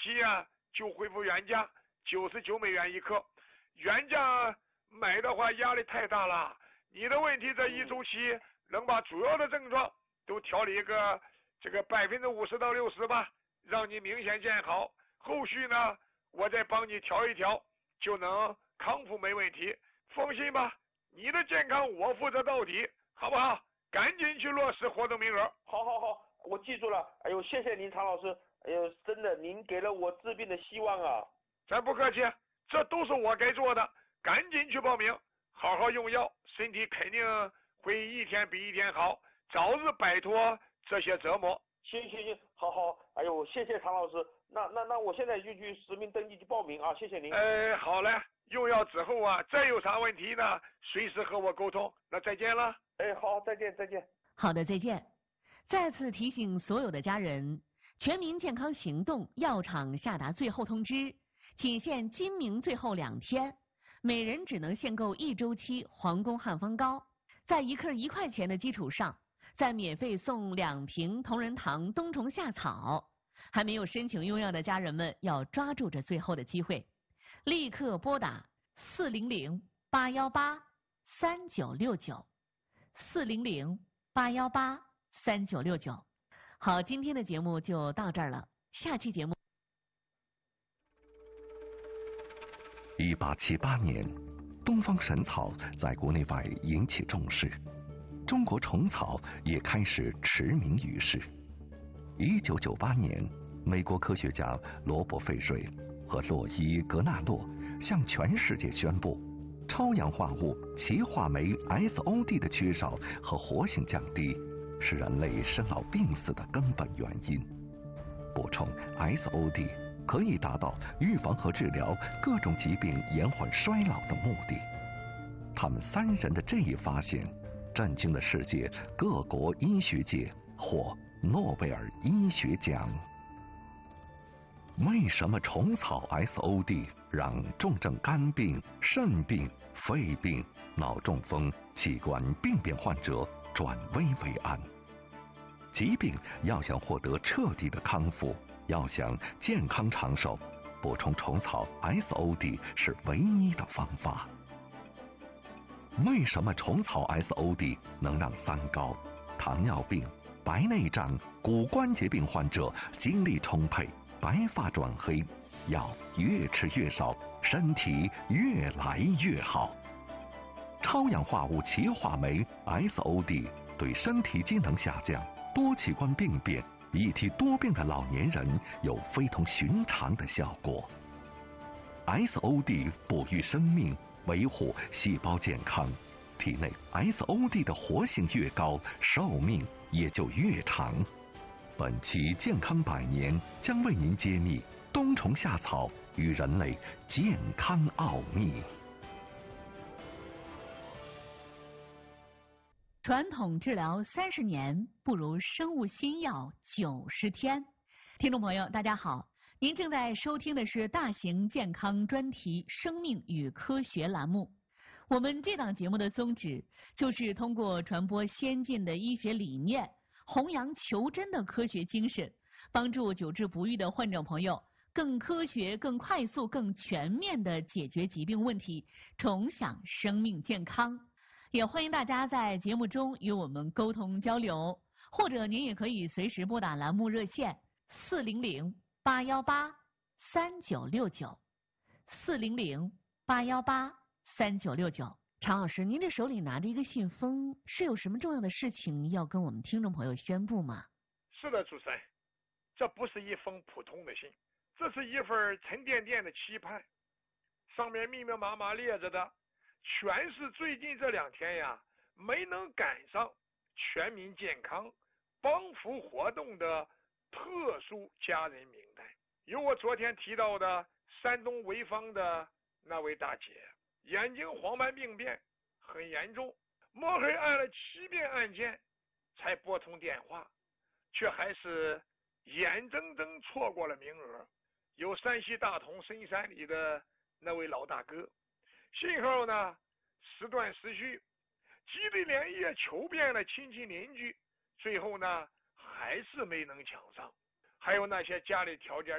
期呀就恢复原价$99一克。原价买的话压力太大了。你的问题这一周期能把主要的症状都调理一个这个50%到60%吧，让你明显见好。后续呢，我再帮你调一调，就能康复没问题。放心吧，你的健康我负责到底，好不好？赶紧去落实活动名额。 好，我记住了。哎呦，谢谢您，常老师。哎呦，真的，您给了我治病的希望啊！ 咱不客气，这都是我该做的。赶紧去报名，好好用药，身体肯定会一天比一天好，早日摆脱这些折磨。 行，好。哎呦，谢谢常老师。那我现在就去实名登记去报名啊！谢谢您。 好嘞，用药之后啊，再有啥问题呢，随时和我沟通。那再见了。 好，再见。 好的，再见。再次提醒所有的家人，全民健康行动药厂下达最后通知，仅限今明最后2天，每人只能限购1周期皇宫汉方膏，在1克1块钱的基础上，再免费送2瓶同仁堂冬虫夏草。还没有申请用药的家人们要抓住这最后的机会，立刻拨打400-818-3969，400-818-3969。好，今天的节目就到这儿了，下期节目。 1878年，东方神草在国内外引起重视，中国虫草也开始驰名于世。1998年，美国科学家罗伯·费瑞和洛伊·格纳洛向全世界宣布，超氧化物歧化酶 SOD 的缺少和活性降低是人类生老病死的根本原因。补充 SOD 可以达到预防和治疗各种疾病延缓衰老的目的。他们3人的这一发现震惊了世界各国医学界，获诺贝尔医学奖。为什么虫草 SOD 让重症肝病、肾病、肺病、脑中风、器官病变患者转危为安？疾病要想获得彻底的康复，要想健康长寿，补充虫草 SOD 是唯一的方法。为什么虫草 SOD 能让三高、糖尿病、白内障、骨关节病患者精力充沛、白发转黑，药越吃越少，身体越来越好？超氧化物歧化酶 SOD 对身体机能下降、多器官病变、一体多病的老年人有非同寻常的效果。SOD 哺育生命，维护细胞健康，体内 SOD 的活性越高，寿命也就越长。本期健康100年将为您揭秘冬虫夏草与人类健康奥秘。 传统治疗30年，不如生物新药90天。听众朋友，大家好，您正在收听的是大型健康专题《生命与科学》栏目。我们这档节目的宗旨就是通过传播先进的医学理念，弘扬求真的科学精神，帮助久治不愈的患者朋友更科学、更快速、更全面地解决疾病问题，重享生命健康。也欢迎大家在节目中与我们沟通交流，或者您也可以随时拨打栏目热线400-818-3969，400-818-3969。常老师，您这手里拿着一个信封，是有什么重要的事情要跟我们听众朋友宣布吗？ 是的，主持人，这不是一封普通的信，这是一份沉甸甸的期盼，上面密密麻麻列着的全是最近这2天呀没能赶上全民健康帮扶活动的特殊家人名单。有我昨天提到的山东潍坊的那位大姐，眼睛黄斑病变很严重，摸黑按了7遍按键才拨通电话，却还是眼睁睁错过了名额。有山西大同深山里的那位老大哥，信号呢时断时续，急得连夜求遍了亲戚邻居，最后呢还是没能抢上。还有那些家里条件